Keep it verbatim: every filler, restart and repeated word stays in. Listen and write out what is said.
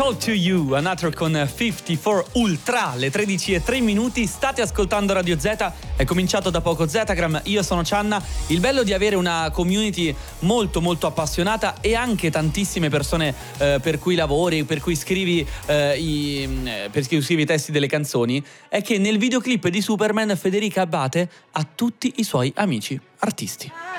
All to You, Another con cinquantaquattro Ultra, le tredici e tre minuti, state ascoltando Radio Z, è cominciato da poco Zetagram, io sono Cianna. Il bello di avere una community molto molto appassionata e anche tantissime persone eh, per cui lavori, per cui scrivi eh, i, per cui scrivi i testi delle canzoni, è che nel videoclip di Superman Federica Abbate ha tutti i suoi amici artisti.